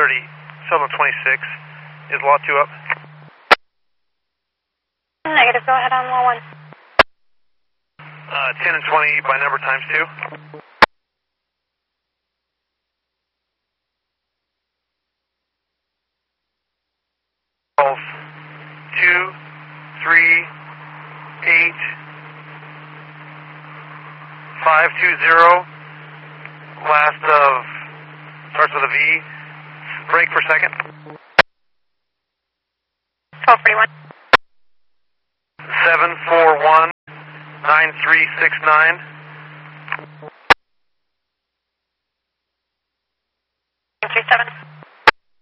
Southern 26. Is Lot 2 up? Negative, go ahead on Law 1. 10 and 20 by number times 2. Calls 2, 3, 8, 520. Last of, starts with a V. Break for second. 1241. 741 9369.